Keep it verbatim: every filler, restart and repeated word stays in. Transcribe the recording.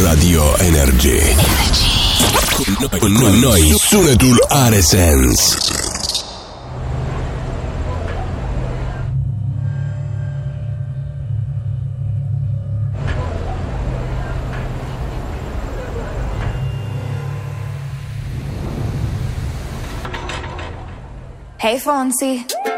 Radio Energy. Cu noi, cu noi, noi sunetul are sens. Hey Fonzie,